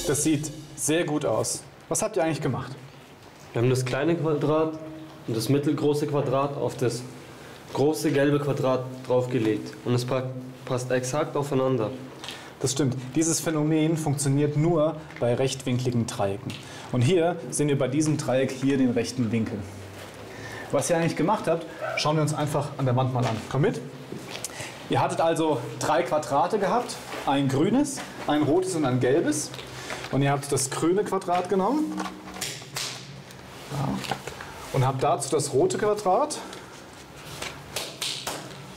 Das sieht sehr gut aus. Was habt ihr eigentlich gemacht? Wir haben das kleine Quadrat und das mittelgroße Quadrat auf das große gelbe Quadrat draufgelegt. Und es passt exakt aufeinander. Das stimmt. Dieses Phänomen funktioniert nur bei rechtwinkligen Dreiecken. Und hier sehen wir bei diesem Dreieck hier den rechten Winkel. Was ihr eigentlich gemacht habt, schauen wir uns einfach an der Wand mal an. Komm mit. Ihr hattet also 3 Quadrate gehabt, ein grünes, ein rotes und ein gelbes. Und ihr habt das grüne Quadrat genommen und habt dazu das rote Quadrat